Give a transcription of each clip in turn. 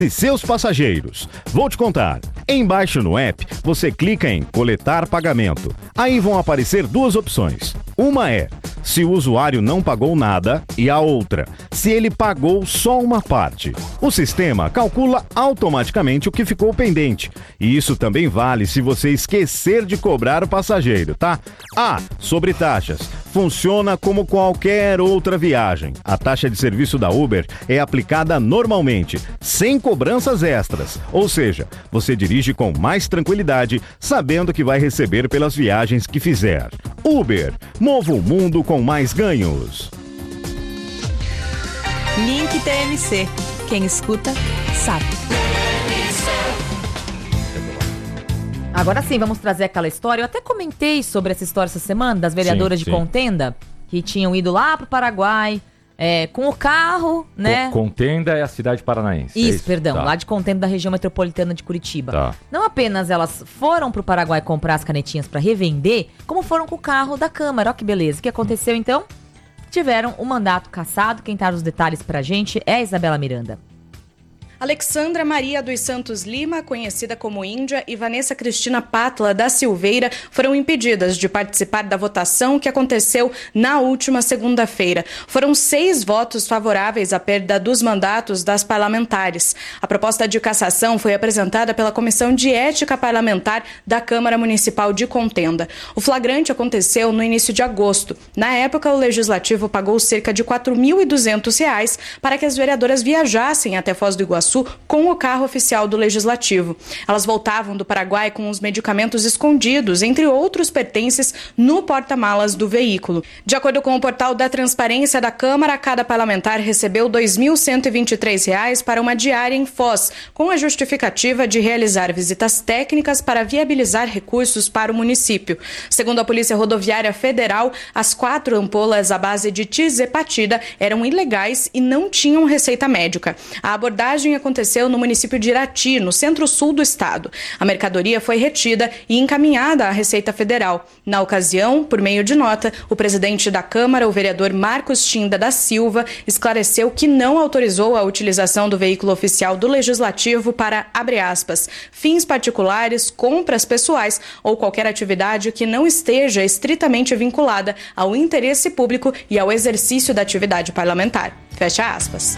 e seus passageiros. Vou te contar. Embaixo no app, você clica em coletar pagamento. Aí vão aparecer duas opções. Uma é se o usuário não pagou nada e a outra, se ele pagou só uma parte. O sistema calcula automaticamente o que ficou pendente. E isso também vale se você esquecer de cobrar o passageiro, tá? Sobre taxas. Funciona como qualquer outra viagem. A taxa de serviço da Uber é aplicada normalmente, sem cobranças extras. Ou seja, você dirige com mais tranquilidade, sabendo que vai receber pelas viagens que fizer. Uber, mova o mundo com mais ganhos. Link TMC. Quem escuta, sabe. Agora sim, vamos trazer aquela história. Eu até comentei sobre essa história essa semana, das vereadoras de Contenda, que tinham ido lá pro Paraguai, com o carro, né? Contenda é a cidade paranaense. Isso, perdão, tá. lá de Contenda, da região metropolitana de Curitiba. Tá. Não apenas elas foram pro Paraguai comprar as canetinhas para revender, como foram com o carro da Câmara. Olha que beleza. O que aconteceu então? Tiveram o mandato cassado. Quem traz os detalhes pra gente é a Isabela Miranda. Alexandra Maria dos Santos Lima, conhecida como Índia, e Vanessa Cristina Pátula da Silveira foram impedidas de participar da votação que aconteceu na última segunda-feira. Foram 6 votos favoráveis à perda dos mandatos das parlamentares. A proposta de cassação foi apresentada pela Comissão de Ética Parlamentar da Câmara Municipal de Contenda. O flagrante aconteceu no início de agosto. Na época, o Legislativo pagou cerca de R$ 4.200 para que as vereadoras viajassem até Foz do Iguaçu com o carro oficial do Legislativo. Elas voltavam do Paraguai com os medicamentos escondidos, entre outros pertences, no porta-malas do veículo. De acordo com o portal da Transparência da Câmara, cada parlamentar recebeu R$ 2.123 para uma diária em Foz, com a justificativa de realizar visitas técnicas para viabilizar recursos para o município. Segundo a Polícia Rodoviária Federal, as 4 ampolas à base de tizepatida eram ilegais e não tinham receita médica. A abordagem aconteceu no município de Irati, no centro-sul do estado. A mercadoria foi retida e encaminhada à Receita Federal. Na ocasião, por meio de nota, o presidente da Câmara, o vereador Marcos Tinda da Silva, esclareceu que não autorizou a utilização do veículo oficial do Legislativo para, abre aspas, fins particulares, compras pessoais ou qualquer atividade que não esteja estritamente vinculada ao interesse público e ao exercício da atividade parlamentar. Fecha aspas.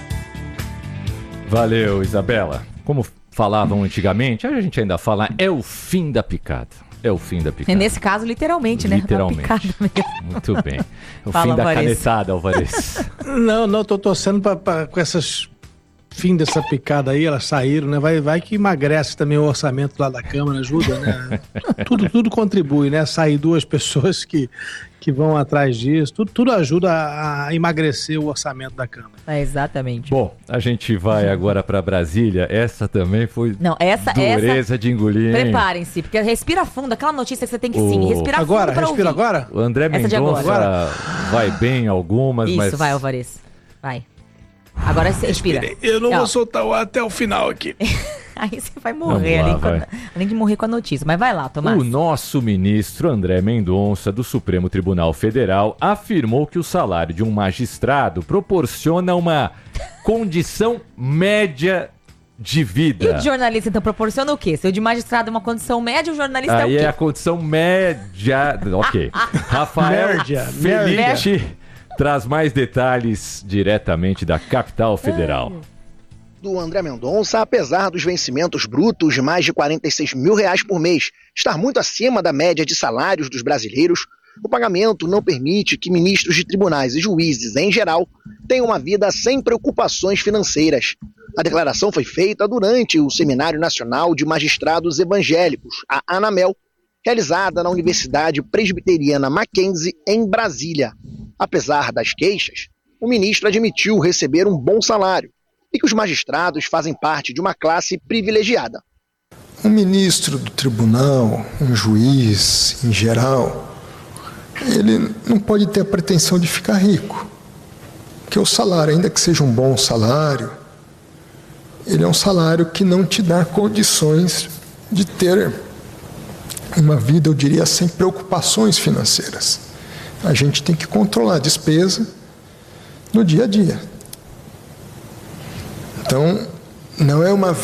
Valeu, Isabela. Como falavam antigamente, a gente ainda fala, é o fim da picada. É o fim da picada. Nesse caso, literalmente, né? Literalmente. Muito bem. O fim da canetada, Alvarez. Não, tô torcendo com essas fim dessa picada aí, elas saíram, né? Vai que emagrece também o orçamento lá da Câmara, ajuda, né? Tudo contribui, né? Sair 2 pessoas que vão atrás disso, tudo ajuda a emagrecer o orçamento da Câmara. Exatamente. Bom, a gente vai agora para Brasília. Essa também foi dureza de engolir, hein? Preparem-se, porque respira fundo, aquela notícia que você tem que sim, respirar agora, fundo para ouvir. Agora? O André Mendonça vai bem em algumas, Isso, mas... vai, Alvarez. Vai. Agora você respira. Eu não vou soltar o até o final aqui. Aí você vai morrer, além de morrer com a notícia. Mas vai lá, Tomás. O nosso ministro André Mendonça, do Supremo Tribunal Federal, afirmou que o salário de um magistrado proporciona uma condição média de vida. E o de jornalista, então, proporciona o quê? Se o de magistrado é uma condição média, o jornalista é o quê? Aí é a condição média... Ok. Rafael Felice traz mais detalhes diretamente da capital federal. Do André Mendonça, apesar dos vencimentos brutos de mais de R$ 46 mil por mês estar muito acima da média de salários dos brasileiros, o pagamento não permite que ministros de tribunais e juízes, em geral, tenham uma vida sem preocupações financeiras. A declaração foi feita durante o Seminário Nacional de Magistrados Evangélicos, a ANAMEL, realizada na Universidade Presbiteriana Mackenzie, em Brasília. Apesar das queixas, o ministro admitiu receber um bom salário e que os magistrados fazem parte de uma classe privilegiada. Um ministro do tribunal, um juiz, em geral, ele não pode ter a pretensão de ficar rico. Porque o salário, ainda que seja um bom salário, ele é um salário que não te dá condições de ter uma vida, eu diria, sem preocupações financeiras. A gente tem que controlar a despesa no dia a dia. Então, não é uma